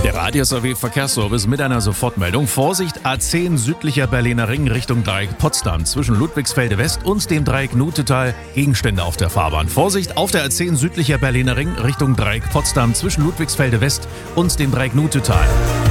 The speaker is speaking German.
Der Radius AW Verkehrsservice mit einer Sofortmeldung. Vorsicht, A10 südlicher Berliner Ring Richtung Dreieck Potsdam zwischen Ludwigsfelde West und dem Dreieck Nutetal. Gegenstände auf der Fahrbahn. Vorsicht, auf der A10 südlicher Berliner Ring Richtung Dreieck Potsdam zwischen Ludwigsfelde West und dem Dreieck Nutetal.